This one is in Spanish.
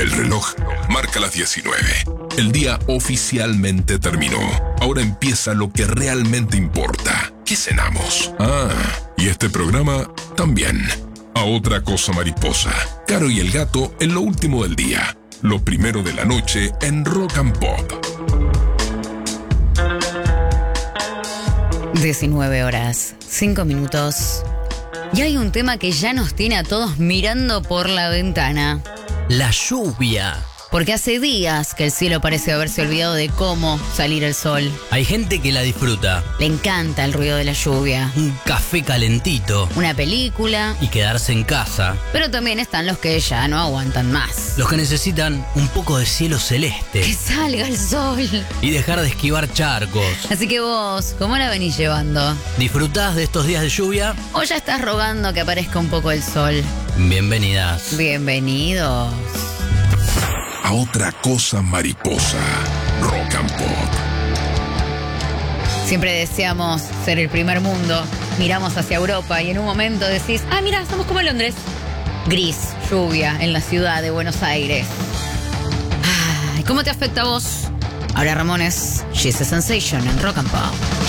El reloj marca las 19. El día oficialmente terminó. Ahora empieza lo que realmente importa. ¿Qué cenamos? Y este programa también. A otra cosa mariposa. Caro y el gato en lo último del día. Lo primero de la noche en Rock and Pop. 19 horas, 5 minutos. Y hay un tema que ya nos tiene a todos mirando por la ventana. La lluvia. Porque hace días que el cielo parece haberse olvidado de cómo salir el sol. Hay gente que la disfruta. Le encanta el ruido de la lluvia. Un café calentito. Una película. Y quedarse en casa. Pero también están los que ya no aguantan más. Los que necesitan un poco de cielo celeste. Que salga el sol. Y dejar de esquivar charcos. Así que vos, ¿cómo la venís llevando? ¿Disfrutás de estos días de lluvia? ¿O ya estás rogando que aparezca un poco el sol? Bienvenidas. Bienvenidos. A otra cosa mariposa. Rock and Pop. Siempre deseamos ser el primer mundo. Miramos hacia Europa y en un momento decís, mira, somos como Londres. Gris, lluvia en la ciudad de Buenos Aires. ¿Cómo te afecta a vos? Ahora Ramones, She's a Sensation en Rock and Pop.